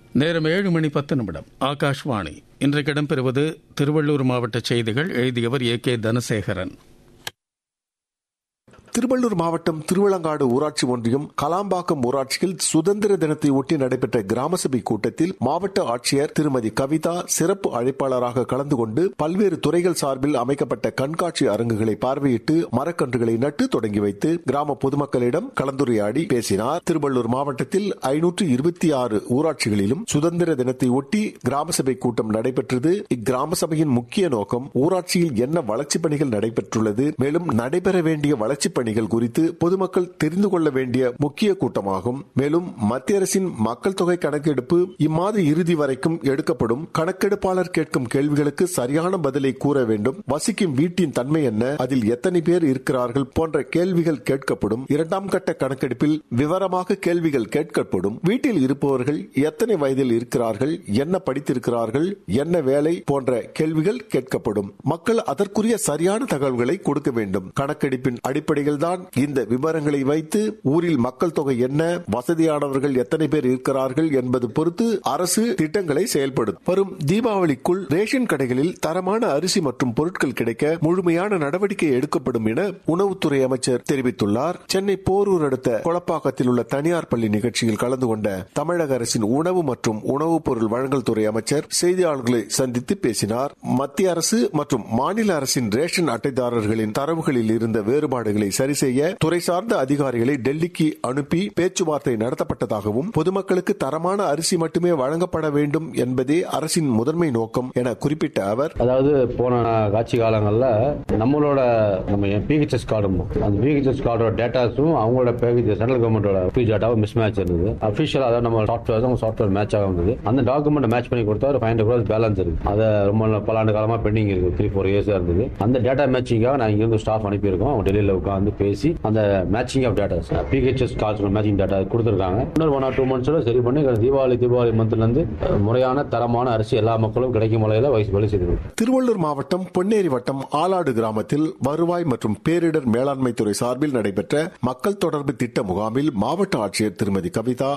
நேரம் 7:10. ஆகாஷ்வாணி. இன்றைக்கு இடம்பெறுவது திருவள்ளூர் மாவட்ட செய்திகள். எழுதியவர் A.K. தனசேகரன். திருவள்ளூர் மாவட்டம் திருவிளங்காடு ஊராட்சி ஒன்றியம் கலாம்பாக்கம் ஊராட்சியில் சுதந்திர தினத்தை ஒட்டி நடைபெற்ற கிராம சபை கூட்டத்தில் மாவட்ட ஆட்சியர் திருமதி கவிதா சிறப்பு அழைப்பாளராக கலந்து கொண்டு பல்வேறு துறைகள் சார்பில் அமைக்கப்பட்ட கண்காட்சி அரங்குகளை பார்வையிட்டு மரக்கன்றுகளை நட்டு தொடங்கி வைத்து கிராம பொதுமக்களிடம் கலந்துரையாடி பேசினார். திருவள்ளூர் மாவட்டத்தில் 526 ஊராட்சிகளிலும் சுதந்திர தினத்தை ஒட்டி கிராம சபை கூட்டம் நடைபெற்றது. இக்கிராம சபையின் முக்கிய நோக்கம் ஊராட்சியில் என்ன வளர்ச்சிப் பணிகள் நடைபெற்றுள்ளது, மேலும் நடைபெற வேண்டிய வளர்ச்சிப் பணிகள் குறித்து பொதுமக்கள் தெரிந்து கொள்ள வேண்டிய முக்கிய கூட்டமாகும். மேலும் மத்திய அரசின் மக்கள் தொகை கணக்கெடுப்பு இம்மாத இறுதி வரைக்கும் எடுக்கப்படும். கணக்கெடுப்பாளர் கேட்கும் கேள்விகளுக்கு சரியான பதிலை கூற வேண்டும். வசிக்கும் வீட்டின் தன்மை என்ன, அதில் எத்தனை பேர் இருக்கிறார்கள் போன்ற கேள்விகள் கேட்கப்படும். 2ஆம் கட்ட கணக்கெடுப்பில் விவரமாக கேள்விகள் கேட்கப்படும். வீட்டில் இருப்பவர்கள் எத்தனை வயதில் இருக்கிறார்கள், என்ன படித்திருக்கிறார்கள், என்ன வேலை போன்ற கேள்விகள் கேட்கப்படும். மக்கள் அதற்குரிய சரியான தகவல்களை கொடுக்க வேண்டும். கணக்கெடுப்பின் அடிப்படையில் தான் இந்த விவரங்களை வைத்து ஊரில் மக்கள் தொகை என்ன, வசதியானவர்கள் எத்தனை பேர் இருக்கிறார்கள் என்பது பொறுத்து அரசு திட்டங்களை செயல்படுத்தும். வரும் தீபாவளிக்குள் ரேஷன் கடைகளில் தரமான அரிசி மற்றும் பொருட்கள் கிடைக்க முழுமையான நடவடிக்கை எடுக்கப்படும் என உணவுத்துறை அமைச்சர் தெரிவித்துள்ளார். சென்னை போரூர் அடுத்த கொளப்பாக்கத்தில் உள்ள தனியார் பள்ளி நிகழ்ச்சியில் கலந்து கொண்ட தமிழக அரசின் உணவு மற்றும் உணவுப் பொருள் வழங்கல் துறை அமைச்சர் செய்தியாளர்களை சந்தித்து பேசினார். மத்திய அரசு மற்றும் மாநில அரசின் ரேஷன் அட்டைதாரர்களின் தரவுகளில் இருந்த வேறுபாடுகளை சரி செய்ய துறை சார்ந்த அதிகாரிகளை டெல்லிக்கு அனுப்பி பேச்சுவார்த்தை நடத்தப்பட்டதாகவும் பொதுமக்களுக்கு தரமான அரிசி மட்டுமே வழங்கப்பட வேண்டும் என்பதே அரசின் முதன்மை நோக்கம் என குறிப்பிட்ட அவர், அதாவது போன காட்சி காலங்களில் நம்ம PHS கார்டும் அந்த PHS கார்டோட டேட்டாஸும் அவங்களோட சென்ட்ரல் கவர்மெண்டோட டேட்டாவும் மிஸ் மேட்ச் இருந்தது. அபிஷியல் அதாவது நம்ம சாஃப்ட்வேர் மேட்ச் ஆக இருந்தது. அந்த டாக்குமெண்ட் மேட்ச் பண்ணி கொடுத்தா ஒரு 500 crores பேலன்ஸ் இருக்கு. அதை ரொம்ப பல ஆண்டு காலமா பெண்டிங் இருக்கு. 3-4 years இருந்தது. அந்த டேட்டா மேட்சிங்காக நான் இங்கிருந்து ஸ்டாஃப் அனுப்பியிருக்கோம். அவங்க டெல்லியில் உட்காந்து பேசி அந்த matching of data PHS cards matching data கொடுத்திருக்காங்க. இன்னொரு 1 or 2 months சரி பண்ணி தீபாவளி மந்த்ல இருந்து முறையான தரமான அரிசி எல்லா மக்களும் கிடைக்கும் வகையில் வழி செய்திருக்கோம். திருவள்ளூர் மாவட்டம் பொன்னேரி வட்டம் ஆலாடு கிராமத்தில் வருவாய் மற்றும் பேரிடர் மேலாண்மை துறை சார்பில் நடைபெற்ற மக்கள் தொடர்பு திட்ட முகாமில் மாவட்ட ஆட்சியர் திருமதி கவிதா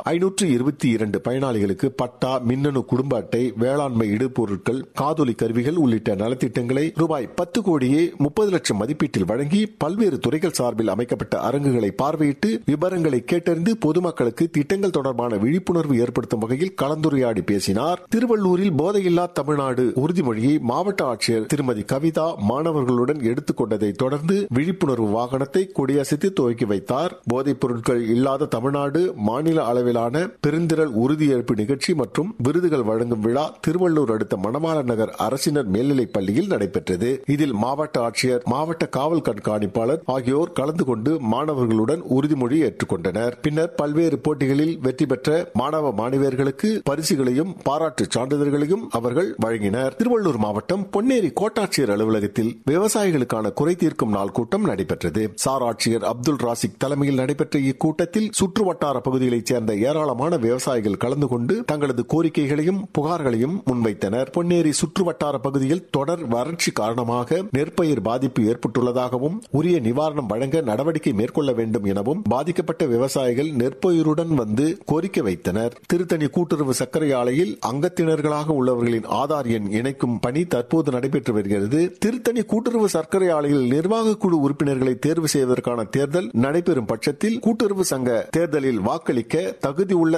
522 பயனாளிகளுக்கு பட்டா, மின்னணு குடும்ப அட்டை, வேளாண்மை இடுபொருட்கள், காதொலி கருவிகள் உள்ளிட்ட நலத்திட்டங்களை ரூபாய் 10 கோடியே 30 லட்சம் மதிப்பீட்டில் வழங்கி பல்வேறு துறைகள் சார்பில் அமைக்கப்பட்ட அரங்குகளை பார்வையிட்டு விவரங்களை கேட்டறிந்து பொதுமக்களுக்கு திட்டங்கள் தொடர்பான விழிப்புணர்வு ஏற்படுத்தும் வகையில் கலந்துரையாடி பேசினார். திருவள்ளூரில் போதையில்லா தமிழ்நாடு உறுதிமொழியை மாவட்ட ஆட்சியர் திருமதி கவிதா மாணவர்களுடன் எடுத்துக் கொண்டதை தொடர்ந்து விழிப்புணர்வு வாகனத்தை கொடியசைத்து துவக்கி வைத்தார். போதைப் பொருட்கள் இல்லாத தமிழ்நாடு மாநில அளவிலான பெருந்திரள் உறுதியேற்பு நிகழ்ச்சி மற்றும் விருதுகள் வழங்கும் விழா திருவள்ளூர் அடுத்த மணவாள நகர் அரசினர் மேல்நிலைப் பள்ளியில் நடைபெற்றது. இதில் மாவட்ட ஆட்சியர், மாவட்ட காவல் கண்காணிப்பாளர் ஆகியோர் கலந்து கொண்டு மாணவர்களுடன் உறுதிமொழி ஏற்றுக்கொண்டனர். பின்னர் பல்வேறு போட்டிகளில் வெற்றி பெற்ற மாணவ மாணவியர்களுக்கு பரிசுகளையும் பாராட்டு சான்றிதழ்களையும் அவர்கள் வழங்கினர். திருவள்ளூர் மாவட்டம் பொன்னேரி கோட்டாட்சியர் அலுவலகத்தில் விவசாயிகளுக்கான குறை தீர்க்கும் நாள் கூட்டம் நடைபெற்றது. சார் ஆட்சியர் அப்துல் ராசிக் தலைமையில் நடைபெற்ற இக்கூட்டத்தில் சுற்றுவட்டார பகுதிகளைச் சேர்ந்த ஏராளமான விவசாயிகள் கலந்து கொண்டு தங்களது கோரிக்கைகளையும் புகார்களையும் முன்வைத்தனர். பொன்னேரி சுற்றுவட்டார பகுதியில் தொடர் வறட்சி காரணமாக நெற்பயிர் பாதிப்பு ஏற்பட்டுள்ளதாகவும் உரிய நிவாரணம் வழங்க நடவடிக்கை மேற்கொள்ள வேண்டும் எனவும் பாதிக்கப்பட்ட விவசாயிகள் நெற்பயிறுடன் வந்து கோரிக்கை வைத்தனர். திருத்தணி கூட்டுறவு சர்க்கரை ஆலையில் அங்கத்தினர்களாக உள்ளவர்களின் ஆதார் எண் இணைக்கும் பணி தற்போது நடைபெற்று வருகிறது. திருத்தணி கூட்டுறவு சர்க்கரை ஆலையில் நிர்வாக குழு உறுப்பினர்களை தேர்வு செய்வதற்கான தேர்தல் நடைபெறும் பட்சத்தில் கூட்டுறவு சங்க தேர்தலில் வாக்களிக்க தகுதி உள்ள